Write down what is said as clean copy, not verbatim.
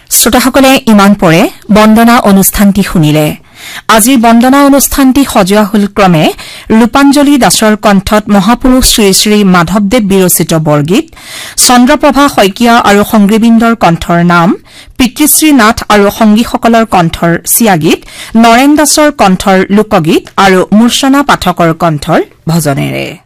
শ্ৰোতাসকলে ইমান পৰে বন্দনা অনুষ্ঠানটি শুনিলে। আজিৰ বন্দনা অনুষ্ঠানটি সজোৱা হল ক্ৰমে ৰূপাঞ্জলি দাসৰ কণ্ঠত মহাপুৰুষ শ্ৰী শ্ৰী মাধৱদেৱ বিৰচিত বৰগীত, চন্দ্ৰপ্ৰভা শইকীয়া আৰু সংগীবৃন্দৰ কণ্ঠৰ নাম, পিতৃশ্ৰী নাথ আৰু সংগীসকলৰ কণ্ঠৰ চিয়াগীত, নৰেন দাসৰ কণ্ঠৰ লোকগীত আৰু মূৰ্ছনা পাঠকৰ কণ্ঠৰ ভজনেৰে।